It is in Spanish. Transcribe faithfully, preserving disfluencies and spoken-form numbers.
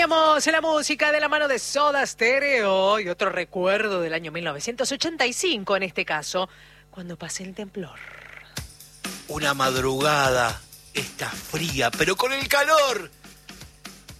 Teníamos la música de la mano de Soda Stereo y otro recuerdo del año mil novecientos ochenta y cinco, en este caso, cuando pasé el temblor. Una madrugada, está fría, pero con el calor